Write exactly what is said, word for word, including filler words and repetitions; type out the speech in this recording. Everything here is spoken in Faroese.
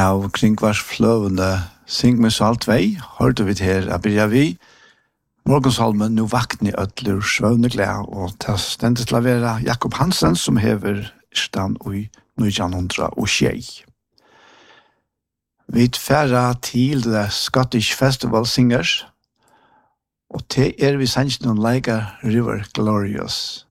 av kringvarsfløvende Syng med salt vei, hørte vi til her, jeg byrja vi. Morgonsalmen, nu vakni ødler svøvneglea, og det stendet til å være Jakob Hansen, som hever stand i nitjan hundra og tjei. Vi tfæra til The Scottish Festival Singers, og til er vi sannsyn om Like River Glorious.